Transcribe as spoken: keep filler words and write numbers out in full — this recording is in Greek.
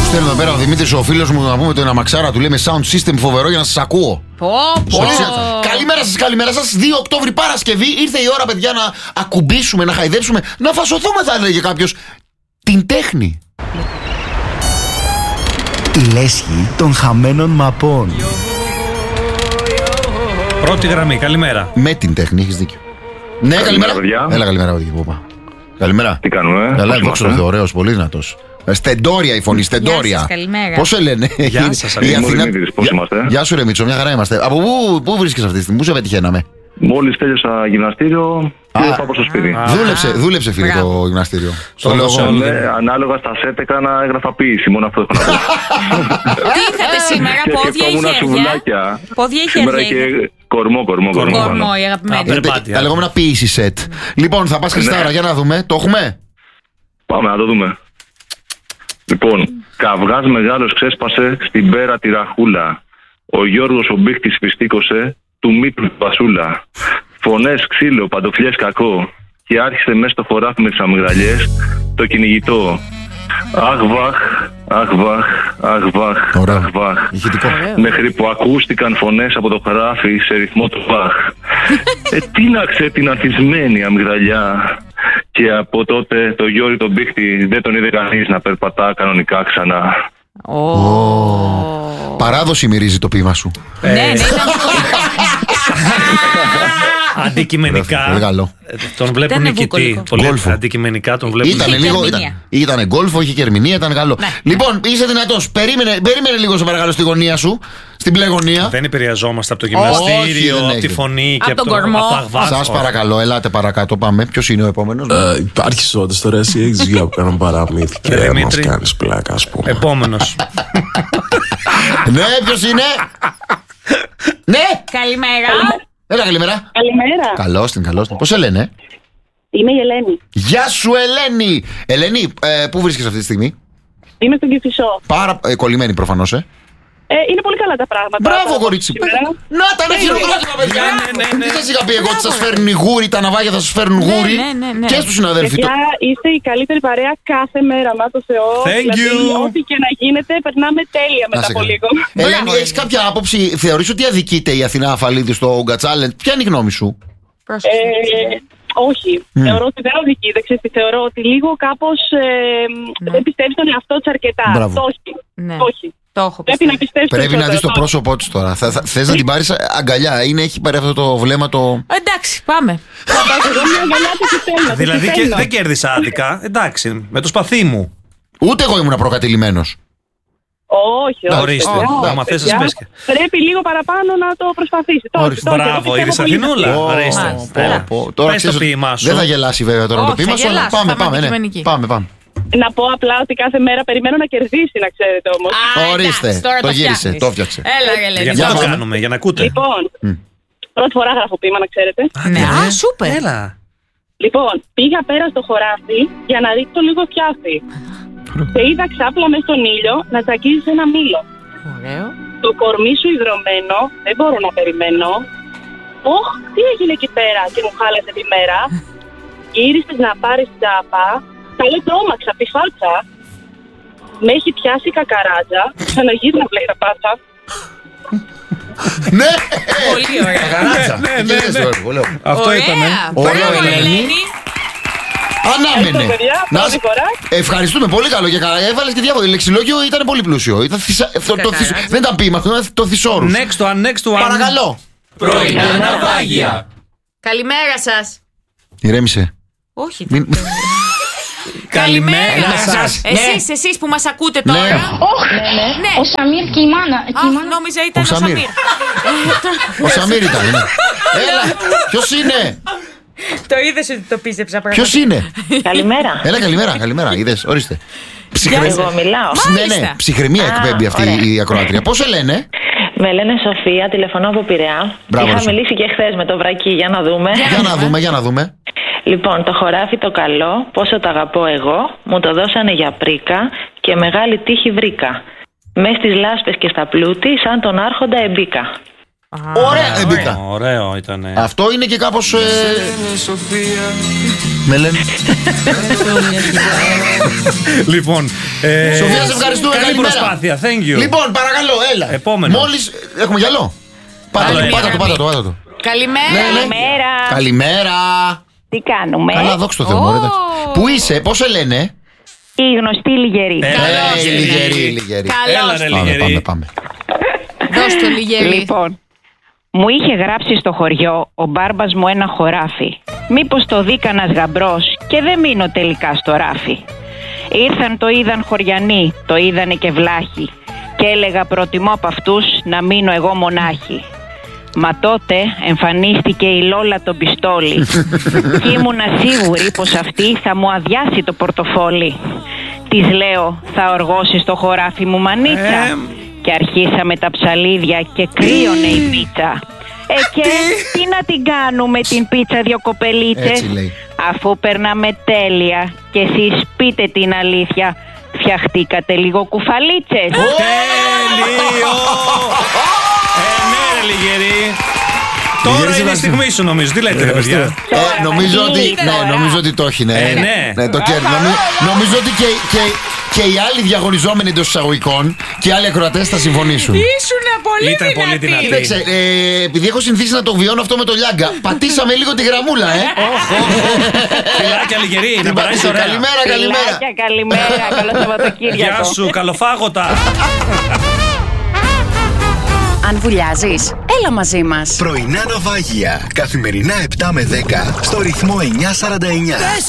Στέλνω εδώ πέρα ο Δημήτρης, ο φίλος μου, να πούμε το ένα μαξάρα του, λέει με sound system φοβερό για να σας ακούω. Πω, πω. Καλημέρα σας, καλημέρα σας. δύο Οκτώβρη Παρασκευή. Ήρθε η ώρα, παιδιά, να ακουμπήσουμε, να χαϊδέψουμε, να φασωθούμε, θα έλεγε κάποιος, την τέχνη. Η λέσχη των χαμένων μαπών. Πρώτη γραμμή, καλημέρα. Με την τέχνη, έχεις δίκιο. Ναι, καλημέρα. Παιδιά. Έλα, καλημέρα, παιδιά. Καλημέρα. Τι κάνουμε, καλά, δόξα τω Θεώ, ωραίος, πολύ δυνατός. Στεντόρια η φωνή, στεντόρια. Γεια σας, καλημέρα. Πώς σε λένε? Γεια σας, η Αθήνα... Δημήτρης, πώς είμαστε? Γεια σου ρε Μίτσο, μια χαρά είμαστε. Από πού, πού βρίσκεσαι αυτή τη στιγμή, πού σε πετυχαίναμε? Μόλις τέλειωσα γυμναστήριο και Α, πάω στο σπίτι. α, Δούλεψε, δούλεψε φίλε το γυμναστήριο. Στο λόγο. Ναι, ανάλογα στα σετ έκανα έγραφα ποίηση, μόνο αυτό έχω να πω. Τι είχατε σήμερα, Και πόδια ή σκεφτόμουν χέρια? σουβλάκια. Πόδια ή Σήμερα χέρια? και κορμό, κορμό, κορμό. Κορμό, η αγαπημένη. Α, περπάτια. Τα λεγόμενα ποίηση σετ. Λοιπόν, θα πας Χριστάρα, για να δούμε. Το έχουμε? Πάμε να το δούμε. Λοιπόν, καυγάς μεγάλος ξέσπασε στην πέρα τη ραχούλα. Ο Γιώργος ο μπίχτης φυστήκωσε του Μήτρου τη Βασούλα. Φωνές, ξύλο, παντοφλιές κακό. Και άρχισε μέσα στο χωράφι με τις αμυγδαλιές το κυνηγητό. Αχ βαχ, αχ βαχ, αχ βαχ, Ωραίο. αχ βαχ. Ηχητικό. Μέχρι που ακούστηκαν φωνές από το χωράφι σε ρυθμό του βαχ. Ε, τίναξε την ανθισμένη αμυγδαλιά. Και από τότε το Γιώργη τον μπίχτη δεν τον είδε κανείς να περπατά κανονικά ξανά. Παράδοση μυρίζει το ποίημα σου. Ναι, ναι, ήταν Αντικειμενικά. Πολύ καλό. ε, Τον βλέπουν Ήτανε νικητή. βουκολικό. Πολύ Γκόλφο. αντικειμενικά τον βλέπουν. Ήτανε Είχε λίγο. και Ήταν, ερμηνεία. ήτανε γκόλφο, είχε και ερμηνεία, ήταν καλό. Ναι. Λοιπόν, είσαι δυνατός. Περίμενε, περίμενε λίγο, σε παρακαλώ, στη γωνία σου. Στην μπλε γωνία. Δεν επηρεαζόμαστε από το Όχι, γυμναστήριο, δεν από τη έχετε. φωνή και Από τον το- κορμό. από τα αγβά. Σας παρακαλώ, ελάτε παρακάτω. Πάμε. Ποιος είναι ο επόμενος? Ε, υπάρχει όντως τώρα, εσύ έχεις βγει από ένα παραμύθι και Ε, μας Δημήτρη. κάνεις πλάκα, ας πούμε. Επόμενος. Ναι, ποιος είναι? Ναι! Καλημέρα. Έλα, καλημέρα. Καλημέρα. Καλώς την, καλώς την. Πώς σε λένε? Είμαι η Ελένη. Γεια σου, Ελένη! Ελένη, ε, πού βρίσκεσαι αυτή τη στιγμή? Είμαι στον Κηφισό. Πάρα ε, κολλημένη προφανώς, ε. Ε, είναι πολύ καλά τα πράγματα. Μπράβο, Τα- κορίτσι. σήμερα. Να τα είναι χειροκρότημα, παιδιά. Ναι, ναι, ναι. Τι σας είχα πει εγώ ότι σας φέρνουν οι γούρι, τα ναυάγια θα σας φέρνουν Ναι, γούρι. ναι, ναι, ναι. Και στους συναδέλφοι. Παιδιά, είστε η καλύτερη παρέα κάθε μέρα, μα το Θεό. Thank δηλαδή, you. ό,τι και να γίνεται, περνάμε τέλεια Να μετά σε από καλά. λίγο. Ελένη, έχεις κάποια άποψη? Θεωρείς ότι αδικείται η Αθηνά Αφαλίδη στο Ugga Challenge? Ποια είναι η γνώμη σου? Πρόσεξε. Ε, όχι. Θεωρώ ότι δεν οδηγεί. Δεν ξέρεις τι θεωρώ. Ότι λίγο κάπως ε, Ναι. δεν πιστεύει στον εαυτό της αρκετά. Μπράβο. Το όχι. Ναι. Το όχι. Το έχω Πρέπει να πιστέψει. πιστεύει Πρέπει να δεις το πρόσωπό της τώρα. Θα, θα, θες να την πάρεις αγκαλιά? Είναι, έχει πάρει αυτό το βλέμμα το... Εντάξει, πάμε. Εγώ μια αγκαλιά τη θέλω. τη Δηλαδή και, θέλω. δεν κέρδισα άδικα. Εντάξει, με το σπαθί μου. Ούτε εγώ ήμουν προκατηλημένος. Όχι, όχι. Ορίστε. παιδιά. Άμα θες, Παιδιά, πες και. Πρέπει λίγο παραπάνω να το προσπαθήσει. Το όχι, Ορίστε. το όχι. Μπράβο, Εγώ πιστεύω είδες πολύ σε Αθηνούλα. αυτό. Ορίστε. Μάλιστα. Έλα. Πω, πω. Τώρα Πες το ξέρεις ότι ποίημά σου. δεν θα γελάσει βέβαια τώρα το Όχι, ποίημα θα σου, αλλά γελάσω, πάμε, θα είμαι πάμε, ναι. αντικειμενική. Πάμε, πάμε. Να πω απλά ότι κάθε μέρα περιμένω να κερδίσει, να ξέρετε όμως. Α, Ορίστε, εντάξει, τώρα το γύρισε, φτιάχνεις. το φτιάξε. Έλα, ρε, Ελένη. Για Για αυτό το πάμε. κάνουμε, για να ακούτε. Λοιπόν, πρώτη φορά γράφω ποίημα, να ξέρετε. Ναι, α, σούπερ. Έλα. Λοιπόν, πήγα πέρα στο χωράφι για να ρίξω λίγο πιάφι. Και είδα ξάπλα μες στον ήλιο να τσακίζεις ένα μήλο. Ωραίο. Το κορμί σου υδρωμένο, δεν μπορώ να περιμένω. Ωχ, τι έγινε εκεί πέρα και μου χάλασε τη μέρα. Γύρισες να πάρεις τσάπα. Καλέ τρόμαξα από τη φάλτσα. Με έχει πιάσει η κακαράτζα. Ξαναγύρνα βλέχτα πάσα. Ναι! Πολύ ωραία. Κακαράτσα. Ναι, ναι, Εκεί ναι. είναι, ωραίο. Αυτό ήταν. Ωραίο, Μπράβο, Ελένη. Ελένη. Ανάμενε. Ευχαριστώ, παιδιά. Να Πρώτη σε- φορά. Ευχαριστούμε πολύ καλό και καλά. Έβαλες και διάφορα. Το λεξιλόγιο ήταν πολύ πλούσιο. Ήταν θυσα- το- το Κακαράτσα. θυσ- Δεν ήταν ποίημα, αυτό ήταν το θησόρους. Next one, next one. Παρακαλώ. Πρωινά ναυάγια. Καλημέρα σας. Ηρέμησε. Όχι. Μην- Καλημέρα σας. Εσείς, εσείς που μας ακούτε τώρα. Ναι. Ναι. Ο Σαμίρ και η μάνα. Και η Αχ, μάνα. νόμιζα ήταν Ο ο Σαμίρ. Σαμίρ. Ο Σαμίρ ήταν. ναι. Έλα, ποιος είναι? Το είδες ότι το πίστεψα Ποιος πραγματικά. είναι? Καλημέρα. Έλα, καλημέρα, καλημέρα. Είδες, ορίστε. Ψυχρε- Εγώ μιλάω. Ναι, ναι, Μάλιστα. ψυχραιμία Α, εκπέμπει αυτή ωραία. η ακροάτρια. Πώς σε λένε? Με λένε Σοφία, τηλεφωνώ από Πειραιά. Μπράβο, Είχα Ρωσο. μιλήσει και χθες με το βρακί, για να δούμε. Για να δούμε, για να δούμε. Λοιπόν, το χωράφι το καλό, πόσο το αγαπώ εγώ, μου το δώσανε για πρίκα και μεγάλη τύχη βρήκα. Μες στις λάσπες και στα πλούτη, σαν τον άρχοντα εμπίκα. Ωραία, δεν μπήκα. Ωραίο ήταν. Αυτό είναι και κάπως. Ε... Με λένε. Λοιπόν. Ε... Σοφία, σε ευχαριστούμε. Καλή καλημέρα. προσπάθεια. Thank you. Λοιπόν, παρακαλώ, έλα. Επόμενο. Μόλις. Έχουμε γυαλό. Πάτα το, πάτα το, πάτα το, πάτα το. Καλημέρα. Ναι, ναι. Καλημέρα. Καλημέρα. Τι κάνουμε? Καλά, δόξα τω Θεώ. μωρέ, εντάξει. Πού είσαι, πώς σε λένε? Η γνωστή Λιγερή. Ε, η Λιγερή, η Λιγερή. Έλα, ρε, Πάμε, Λιγερή. πάμε, πάμε. Δώσ' το Λιγερή. Λοιπόν, μου είχε γράψει στο χωριό ο μπάρμπας μου ένα χωράφι. Μήπως το δει κανένας γαμπρός και δεν μείνω τελικά στο ράφι. Ήρθαν, το είδαν χωριανοί, το είδανε και βλάχοι. Και έλεγα προτιμώ από αυτούς να μείνω εγώ μονάχη. Μα τότε εμφανίστηκε η Λόλα τον πιστόλι. Και ήμουνα σίγουρη πως αυτή θα μου αδειάσει το πορτοφόλι. Της λέω, θα οργώσεις το χωράφι μου μανίτσα? Ε, Και αρχίσαμε τα ψαλίδια και κρύωνε η πίτσα. Ε, και τι να την κάνουμε την πίτσα δυο κοπελίτσες? Έτσι λέει. Αφού περνάμε τέλεια και εσείς πείτε την αλήθεια, φτιαχτήκατε λίγο κουφαλίτσες? Τέλειο! Ε, ναι, ρε, Λιγερή. Τώρα είναι η στιγμή σου, νομίζω. Τι λέτε, ρε παιδιά? Ε, νομίζω, ότι, ναι, νομίζω ότι το έχει, ναι. Ε, ναι. ναι το κέρδι. Νομι- νομίζω ότι και, και, και οι άλλοι διαγωνιζόμενοι εντός εισαγωγικών και οι άλλοι ακροατές θα συμφωνήσουν. Ήσουνα πολύ Ήταν δυνατή. πολύ δυνατή. Κοίταξε, ε, επειδή έχω συνηθίσει να το βιώνω αυτό με το Λιάγκα, πατήσαμε λίγο τη γραμμούλα, ε. Φιλάκια, Λιγερή, να Την περάσεις πατήσε. ωραία. Καλημέρα, καλημέρα. Φιλάκια, καλημέρα, καλό Σαββατοκύριακο. Γεια σου, καλοφάγωτα. Αν βουλιάζεις, έλα μαζί μας. Πρωινά ναυάγια. Καθημερινά επτά με δέκα στο ρυθμό εννιά σαράντα εννιά.